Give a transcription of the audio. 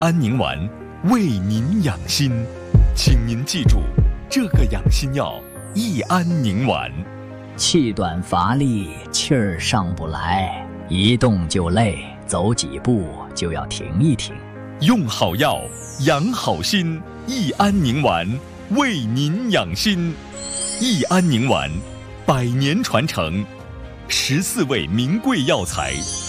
安宁丸为您养心，请您记住，这个养心药益安宁丸。 气短乏力，气儿上不来，一动就累，走几步就要停一停。 用好药，养好心，益安宁丸为您养心。益安宁丸，100年传承，14味名贵药材。